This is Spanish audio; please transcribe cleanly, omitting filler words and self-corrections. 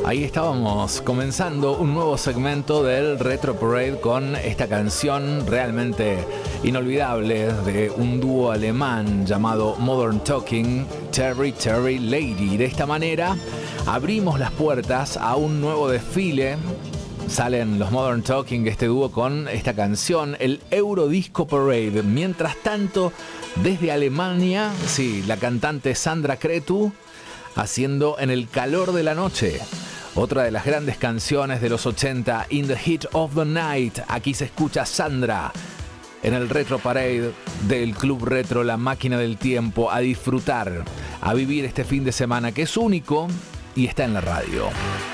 Ahí estábamos comenzando un nuevo segmento del Retro Parade con esta canción realmente inolvidable de un dúo alemán llamado Modern Talking, Terry Lady. De esta manera abrimos las puertas a un nuevo desfile. Salen los Modern Talking, este dúo, con esta canción, el Eurodisco Parade. Mientras tanto, desde Alemania, sí, la cantante Sandra Cretu haciendo En el calor de la noche, otra de las grandes canciones de los 80, In the Heat of the Night. Aquí se escucha Sandra en el Retro Parade del Club Retro, la máquina del tiempo, a disfrutar, a vivir este fin de semana que es único y está en la radio.